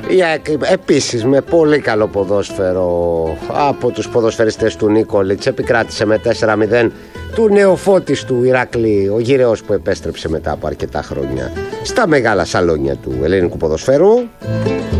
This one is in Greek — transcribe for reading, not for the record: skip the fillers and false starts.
Επίσης με πολύ καλό ποδόσφαιρο από τους ποδοσφαιριστές του Νίκολιτς, επικράτησε με 4-0 του νεοφώτης του Ηράκλη, ο γυραιός που επέστρεψε μετά από αρκετά χρόνια στα μεγάλα σαλόνια του ελληνικού ποδοσφαίρου.